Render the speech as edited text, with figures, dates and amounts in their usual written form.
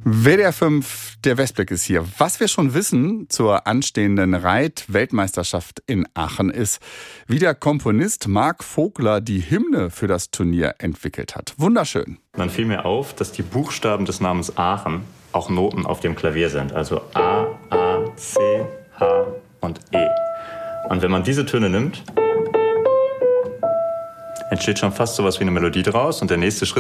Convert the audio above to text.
WDR 5, der Westblick ist hier. Was wir schon wissen zur anstehenden Reit-Weltmeisterschaft in Aachen ist, wie der Komponist Marc Vogler die Hymne für das Turnier entwickelt hat. Wunderschön. Dann fiel mir auf, dass die Buchstaben des Namens Aachen auch Noten auf dem Klavier sind. Also A, C, H und E. Und wenn man diese Töne nimmt, entsteht schon fast sowas wie eine Melodie draus. Und der nächste Schritt